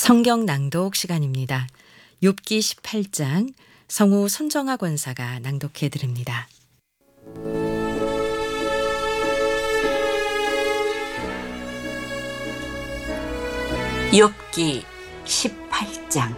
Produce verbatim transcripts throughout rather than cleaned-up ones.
성경 낭독 시간입니다. 욥기 십팔 장 성우 손정아 권사가 낭독해 드립니다. 욥기 십팔 장.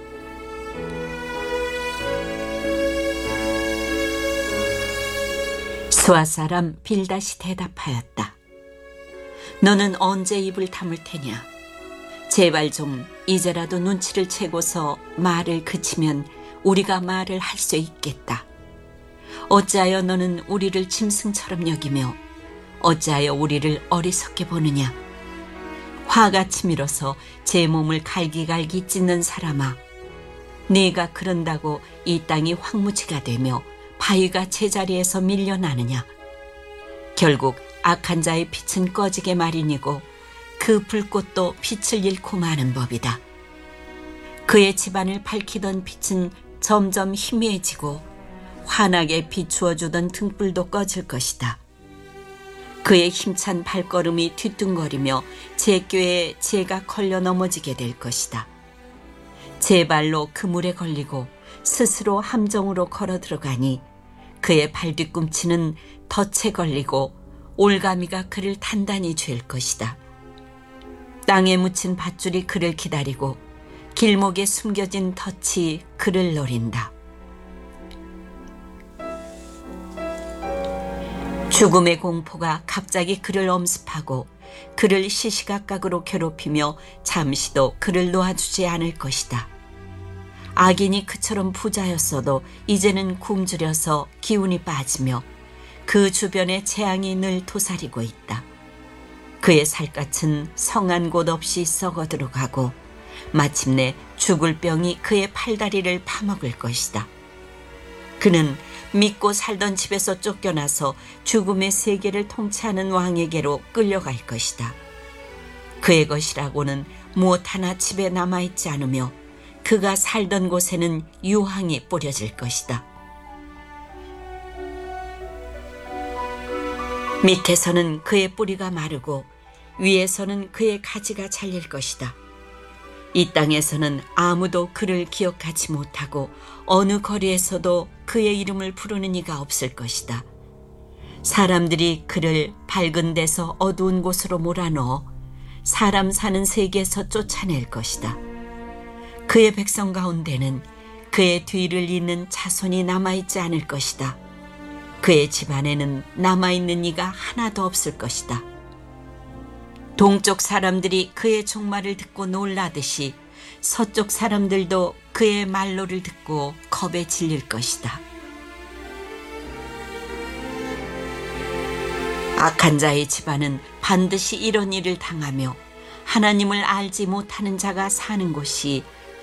수아 사람 빌닷이 대답하였다. 너는 언제 입을 다물 테냐? 제발 좀 이제라도 눈치를 채고서 말을 그치면 우리가 말을 할 수 있겠다. 어찌하여 너는 우리를 짐승처럼 여기며 어찌하여 우리를 어리석게 보느냐? 화가 치밀어서 제 몸을 갈기갈기 찢는 사람아, 네가 그런다고 이 땅이 황무지가 되며 바위가 제자리에서 밀려나느냐? 결국 악한 자의 빛은 꺼지게 마련이고 그 불꽃도 빛을 잃고 마는 법이다. 그의 집안을 밝히던 빛은 점점 희미해지고 환하게 비추어주던 등불도 꺼질 것이다. 그의 힘찬 발걸음이 뒤뚱거리며 제 꾀에 제가 걸려 넘어지게 될 것이다. 제 발로 그물에 걸리고 스스로 함정으로 걸어 들어가니 그의 발 뒤꿈치는 덫에 걸리고 올가미가 그를 단단히 쥘 것이다. 땅에 묻힌 밧줄이 그를 기다리고 길목에 숨겨진 덫이 그를 노린다. 죽음의 공포가 갑자기 그를 엄습하고 그를 시시각각으로 괴롭히며 잠시도 그를 놓아주지 않을 것이다. 악인이 그처럼 부자였어도 이제는 굶주려서 기운이 빠지며 그 주변에 재앙이 늘 도사리고 있다. 그의 살갗은 성한 곳 없이 썩어 들어가고 마침내 죽을 병이 그의 팔다리를 파먹을 것이다. 그는 믿고 살던 집에서 쫓겨나서 죽음의 세계를 통치하는 왕에게로 끌려갈 것이다. 그의 것이라고는 무엇 하나 집에 남아있지 않으며 그가 살던 곳에는 유황이 뿌려질 것이다. 밑에서는 그의 뿌리가 마르고 위에서는 그의 가지가 잘릴 것이다. 이 땅에서는 아무도 그를 기억하지 못하고 어느 거리에서도 그의 이름을 부르는 이가 없을 것이다. 사람들이 그를 밝은 데서 어두운 곳으로 몰아넣어 사람 사는 세계에서 쫓아낼 것이다. 그의 백성 가운데는 그의 뒤를 잇는 자손이 남아있지 않을 것이다. 그의 집안에는 남아있는 이가 하나도 없을 것이다. 동쪽 사람들이 그의 종말을 듣고 놀라듯이 서쪽 사람들도 그의 말로를 듣고 겁에 질릴 것이다. 악한 자의 집안은 반드시 이런 일을 당하며 하나님을 알지 못하는 자가 사는 곳이